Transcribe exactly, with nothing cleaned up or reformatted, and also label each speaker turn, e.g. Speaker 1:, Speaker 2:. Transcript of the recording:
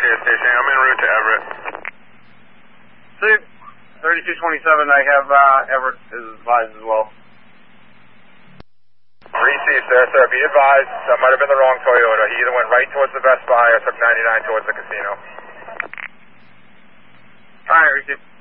Speaker 1: radio station. I'm en route to Everett.
Speaker 2: Six, thirty-two twenty-seven, I have uh, Everett is advised as well.
Speaker 3: Received, sir. Sir, be advised, that might have been the wrong Toyota. He either went right towards the Best Buy or took ninety-nine towards the casino.
Speaker 2: Alright, received.